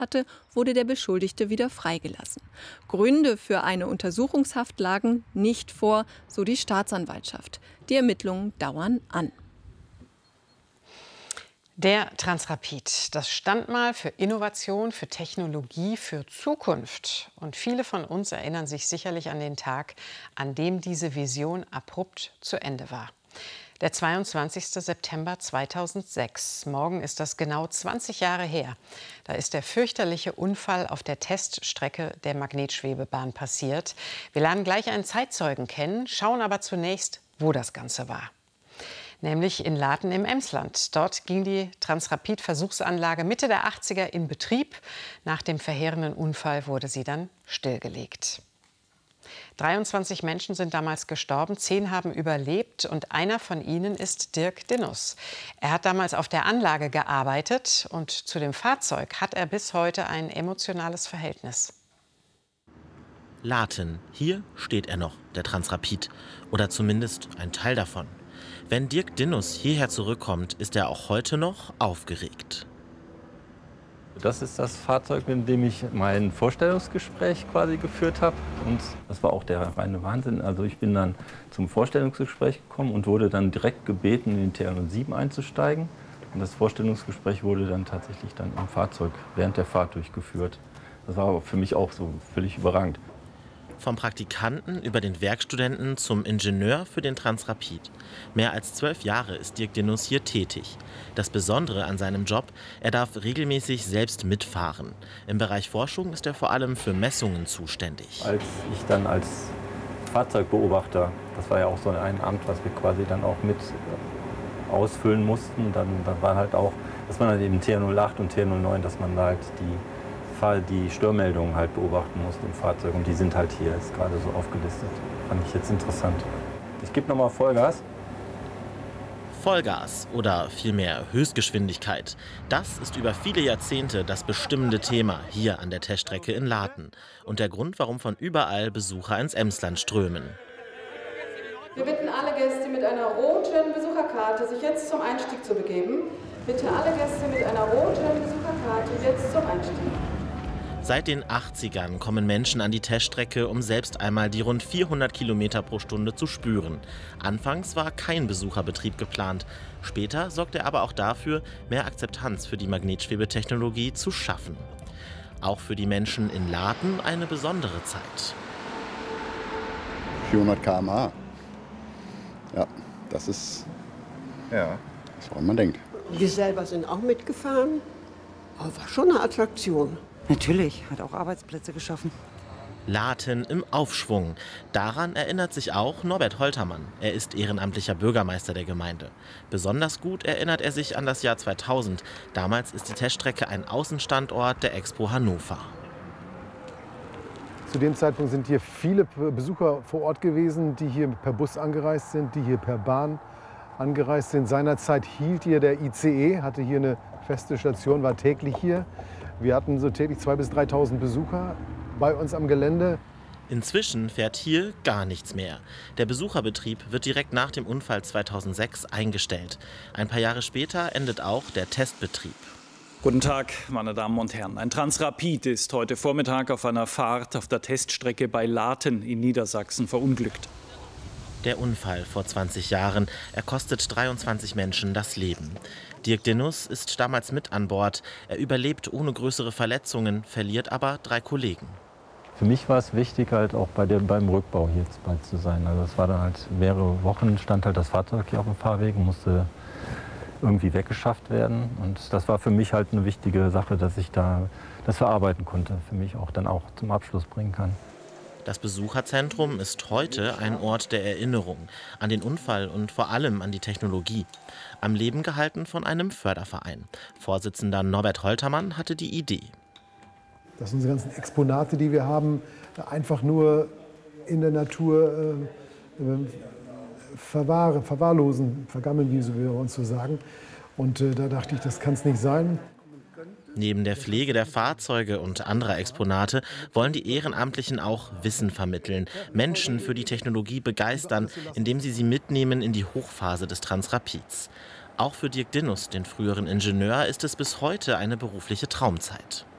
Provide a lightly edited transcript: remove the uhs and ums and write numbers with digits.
hatte, wurde der Beschuldigte wieder freigelassen. Gründe für eine Untersuchungshaft lagen nicht vor, so die Staatsanwaltschaft. Die Ermittlungen dauern an. Der Transrapid, das Standmal für Innovation, für Technologie, für Zukunft. Und viele von uns erinnern sich sicherlich an den Tag, an dem diese Vision abrupt zu Ende war. Der 22. September 2006. Morgen ist das genau 20 Jahre her. Da ist der fürchterliche Unfall auf der Teststrecke der Magnetschwebebahn passiert. Wir lernen gleich einen Zeitzeugen kennen, schauen aber zunächst, wo das Ganze war. Nämlich in Laten im Emsland. Dort ging die Transrapid-Versuchsanlage Mitte der 80er in Betrieb. Nach dem verheerenden Unfall wurde sie dann stillgelegt. 23 Menschen sind damals gestorben, 10 haben überlebt und einer von ihnen ist Dirk Dinnus. Er hat damals auf der Anlage gearbeitet und zu dem Fahrzeug hat er bis heute ein emotionales Verhältnis. Laten, hier steht er noch, der Transrapid. Oder zumindest ein Teil davon. Wenn Dirk Dinnus hierher zurückkommt, ist er auch heute noch aufgeregt. Das ist das Fahrzeug, in dem ich mein Vorstellungsgespräch quasi geführt habe. Und das war auch der reine Wahnsinn. Also ich bin dann zum Vorstellungsgespräch gekommen und wurde dann direkt gebeten, in den T107 einzusteigen. Und das Vorstellungsgespräch wurde dann tatsächlich dann im Fahrzeug während der Fahrt durchgeführt. Das war aber für mich auch so völlig überragend. Vom Praktikanten über den Werkstudenten zum Ingenieur für den Transrapid. Mehr als 12 Jahre ist Dirk Dinnus hier tätig. Das Besondere an seinem Job, er darf regelmäßig selbst mitfahren. Im Bereich Forschung ist er vor allem für Messungen zuständig. Als ich dann als Fahrzeugbeobachter, das war ja auch so ein Amt, was wir quasi dann auch mit ausfüllen mussten, dann war halt auch, dass man dann eben T08 und T09, dass man da halt die Störmeldungen halt beobachten musste im Fahrzeug. Und die sind halt hier, ist gerade so aufgelistet. Fand ich jetzt interessant. Ich gebe nochmal Vollgas. Vollgas oder vielmehr Höchstgeschwindigkeit. Das ist über viele Jahrzehnte das bestimmende Thema hier an der Teststrecke in Laten. Und der Grund, warum von überall Besucher ins Emsland strömen. Wir bitten alle Gäste mit einer roten Besucherkarte, sich jetzt zum Einstieg zu begeben. Bitte alle Gäste mit einer roten Besucherkarte jetzt zum Einstieg. Seit den 80ern kommen Menschen an die Teststrecke, um selbst einmal die rund 400 Kilometer pro Stunde zu spüren. Anfangs war kein Besucherbetrieb geplant. Später sorgte er aber auch dafür, mehr Akzeptanz für die Magnetschwebetechnologie zu schaffen. Auch für die Menschen in Laten eine besondere Zeit. 400 km/h. Ja, das ist was man denkt. Wir selber sind auch mitgefahren. Aber war schon eine Attraktion. Natürlich, hat auch Arbeitsplätze geschaffen. Laten im Aufschwung. Daran erinnert sich auch Norbert Holtermann. Er ist ehrenamtlicher Bürgermeister der Gemeinde. Besonders gut erinnert er sich an das Jahr 2000. Damals ist die Teststrecke ein Außenstandort der Expo Hannover. Zu dem Zeitpunkt sind hier viele Besucher vor Ort gewesen, die hier per Bus angereist sind, die hier per Bahn angereist sind. Seinerzeit hielt hier der ICE, hatte hier eine feste Station, war täglich hier. Wir hatten so täglich 2.000 bis 3.000 Besucher bei uns am Gelände. Inzwischen fährt hier gar nichts mehr. Der Besucherbetrieb wird direkt nach dem Unfall 2006 eingestellt. Ein paar Jahre später endet auch der Testbetrieb. Guten Tag, meine Damen und Herren. Ein Transrapid ist heute Vormittag auf einer Fahrt auf der Teststrecke bei Laten in Niedersachsen verunglückt. Der Unfall vor 20 Jahren, er kostet 23 Menschen das Leben. Dirk Dinnus ist damals mit an Bord. Er überlebt ohne größere Verletzungen, verliert aber 3 Kollegen. Für mich war es wichtig, halt auch beim Rückbau hier jetzt bald zu sein. Also es war dann halt mehrere Wochen, stand halt das Fahrzeug hier auf dem Fahrweg und musste irgendwie weggeschafft werden. Und das war für mich halt eine wichtige Sache, dass ich da das verarbeiten konnte, für mich auch dann auch zum Abschluss bringen kann. Das Besucherzentrum ist heute ein Ort der Erinnerung an den Unfall und vor allem an die Technologie. Am Leben gehalten von einem Förderverein. Vorsitzender Norbert Holtermann hatte die Idee. Dass unsere ganzen Exponate, die wir haben, einfach nur in der Natur verwahrlosen, vergammeln, wie wir uns so sagen. Und da dachte ich, das kann es nicht sein. Neben der Pflege der Fahrzeuge und anderer Exponate wollen die Ehrenamtlichen auch Wissen vermitteln, Menschen für die Technologie begeistern, indem sie mitnehmen in die Hochphase des Transrapids. Auch für Dirk Dinnus, den früheren Ingenieur, ist es bis heute eine berufliche Traumzeit.